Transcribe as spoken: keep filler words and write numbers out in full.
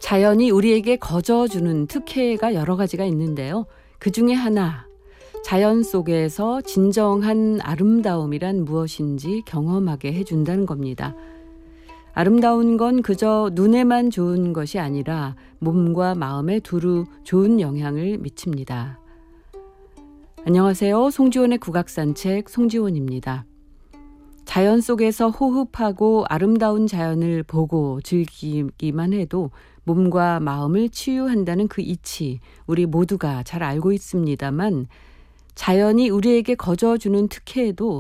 자연이 우리에게 거저주는 특혜가 여러 가지가 있는데요. 그 중에 하나, 자연 속에서 진정한 아름다움이란 무엇인지 경험하게 해준다는 겁니다. 아름다운 건 그저 눈에만 좋은 것이 아니라 몸과 마음에 두루 좋은 영향을 미칩니다. 안녕하세요. 송지원의 국악산책 송지원입니다. 자연 속에서 호흡하고 아름다운 자연을 보고 즐기기만 해도 몸과 마음을 치유한다는 그 이치, 우리 모두가 잘 알고 있습니다만 자연이 우리에게 거저주는 특혜에도